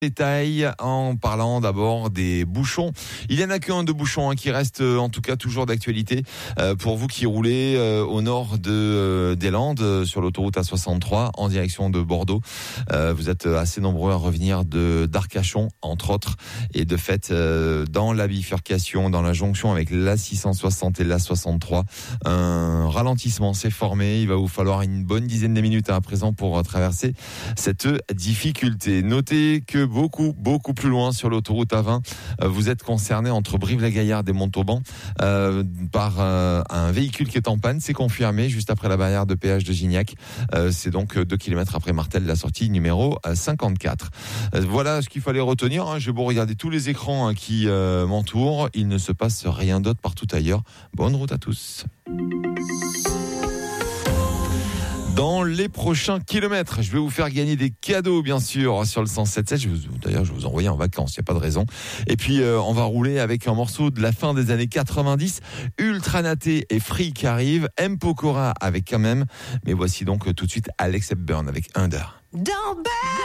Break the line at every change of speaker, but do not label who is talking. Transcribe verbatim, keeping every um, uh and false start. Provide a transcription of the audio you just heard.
Détail en parlant d'abord des bouchons. Il y en a qu'un de bouchons hein, qui reste euh, en tout cas toujours d'actualité euh, pour vous qui roulez euh, au nord de euh, des Landes euh, sur l'autoroute A soixante-trois en direction de Bordeaux. Euh, vous êtes assez nombreux à revenir de d'Arcachon entre autres et de fait euh, dans la bifurcation, dans la jonction avec l'A six cent soixante et l'A soixante-trois, un ralentissement s'est formé. Il va vous falloir une bonne dizaine de minutes à présent pour euh, traverser cette difficulté. Notez que beaucoup, beaucoup plus loin sur l'autoroute A vingt, euh, vous êtes concerné entre Brive-la-Gaillarde et Montauban euh, par euh, un véhicule qui est en panne. C'est confirmé juste après la barrière de péage de Gignac. Euh, c'est donc deux kilomètres après Martel, la sortie numéro cinquante-quatre. Euh, voilà ce qu'il fallait retenir. Hein. J'ai beau regarder tous les écrans hein, qui euh, m'entourent. Il ne se passe rien d'autre partout ailleurs. Bonne route à tous. Dans les prochains kilomètres, je vais vous faire gagner des cadeaux, bien sûr, sur le cent sept sept. Je vous, d'ailleurs, je vous envoie en vacances, il n'y a pas de raison. Et puis, euh, on va rouler avec un morceau de la fin des années quatre-vingt-dix. Ultra Naté et Free qui arrivent. M. Pokora avec Quand même. Mais voici donc tout de suite Alex Hepburn avec Under.